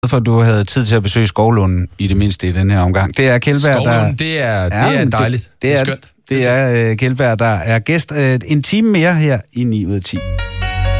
For at du havde tid til at besøge Skovlunden i det mindste i den her omgang. Det er Kjeldberg, Skovlunden, det er dejligt. Det er skønt. Det er Kjeldberg, der er gæst en time mere her i 9 ud af 10.